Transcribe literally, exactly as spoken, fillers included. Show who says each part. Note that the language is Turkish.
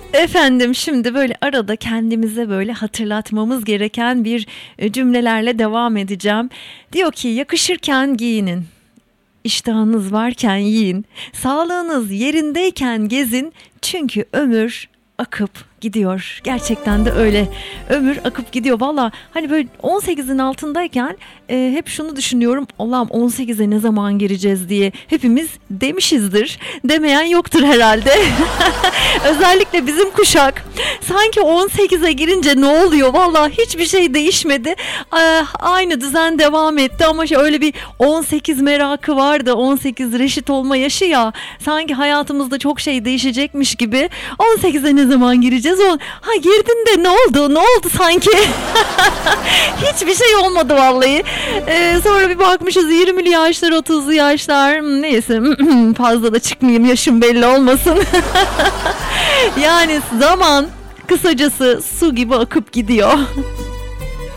Speaker 1: Efendim şimdi böyle arada kendimize böyle hatırlatmamız gereken bir e, cümlelerle devam edeceğim. Diyor ki yakışırken giyinin, iştahınız varken yiyin, sağlığınız yerindeyken gezin çünkü ömür akıp gidiyor. Gerçekten de öyle. Ömür akıp gidiyor. Valla hani böyle on sekizin altındayken e, hep şunu düşünüyorum. Allah'ım on sekize ne zaman gireceğiz diye hepimiz demişizdir. Demeyen yoktur herhalde. Özellikle bizim kuşak. Sanki on sekize girince ne oluyor? Valla hiçbir şey değişmedi. Ee, aynı düzen devam etti ama şey, öyle bir on sekiz merakı vardı. on sekiz reşit olma yaşı ya. Sanki hayatımızda çok şey değişecekmiş gibi. on sekize ne zaman gireceğiz? O, ha girdin de ne oldu? Ne oldu sanki? Hiçbir şey olmadı vallahi. Ee, sonra bir bakmışız yirmili yaşlar, otuzlu yaşlar. Neyse fazla da çıkmayayım, yaşım belli olmasın. Yani zaman kısacası su gibi akıp gidiyor.